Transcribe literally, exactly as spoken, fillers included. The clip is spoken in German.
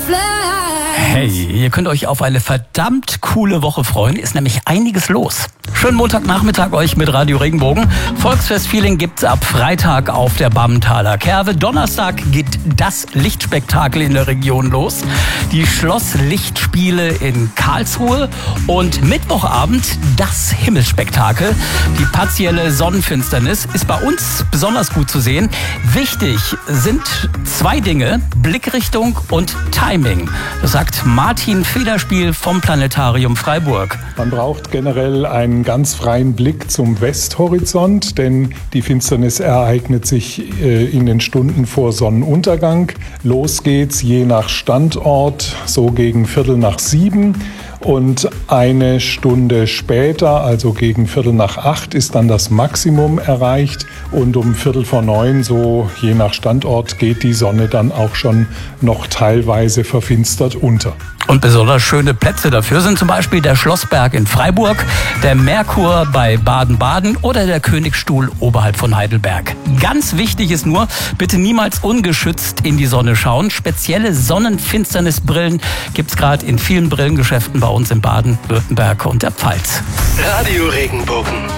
Hey, ihr könnt euch auf eine verdammt coole Woche freuen. Ist nämlich einiges los. Schönen Montagnachmittag euch mit Radio Regenbogen. Volksfest-Feeling gibt's ab Freitag auf der Bammentaler Kerwe. Donnerstag geht das Lichtspektakel in der Region los. Die Schlosslichtspiele in Karlsruhe. Und Mittwochabend das Himmelsspektakel. Die partielle Sonnenfinsternis ist bei uns besonders gut zu sehen. Wichtig sind zwei Dinge: Blickrichtung und Timing. Das sagt Martin Federspiel vom Planetarium Freiburg. Man braucht generell einen ganz freien Blick zum Westhorizont, denn die Finsternis ereignet sich äh, in den Stunden vor Sonnenuntergang. Los geht's je nach Standort so gegen Viertel nach sieben. Und eine Stunde später, also gegen Viertel nach acht, ist dann das Maximum erreicht. Und um Viertel vor neun, so je nach Standort, geht die Sonne dann auch schon noch teilweise verfinstert unter. Und besonders schöne Plätze dafür sind zum Beispiel der Schlossberg in Freiburg, der Merkur bei Baden-Baden oder der Königstuhl oberhalb von Heidelberg. Ganz wichtig ist nur, bitte niemals ungeschützt in die Sonne schauen. Spezielle Sonnenfinsternisbrillen gibt's gerade in vielen Brillengeschäften bei uns in Baden-Württemberg und der Pfalz. Radio Regenbogen.